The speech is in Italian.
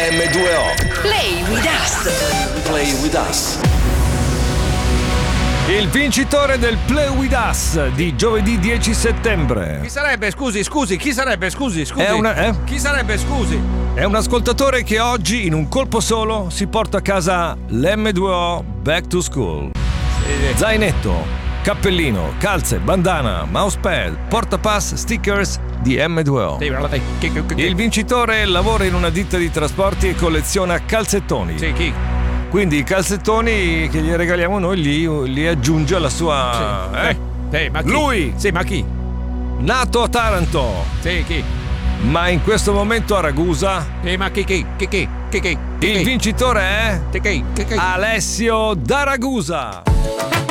M2O. Play with us. Play with us. Il vincitore del Play With Us di giovedì 10 settembre. Chi sarebbe? Scusi. Chi sarebbe? Scusi. Chi sarebbe? Scusi. È un ascoltatore che oggi in un colpo solo si porta a casa l'M2O Back to School. Zainetto, cappellino, calze, bandana, mousepad, portapass, stickers di M2O. Il vincitore lavora in una ditta di trasporti e colleziona calzettoni. Sì, chi? Quindi i calzettoni che gli regaliamo noi li aggiunge alla sua... Sì, ma chi? Lui! Sì, ma chi? Nato a Taranto, Sì, chi? ma in questo momento a Ragusa. Ma chi? Il vincitore è Chi? Alessio da Ragusa.